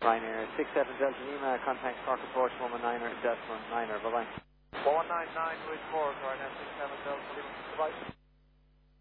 Ryanair 67 Delta Lima, contact Park approach 119er, decimal 9er, bye-bye. 1199 with 4, Ryanair 67 Delta Lima, bye-bye.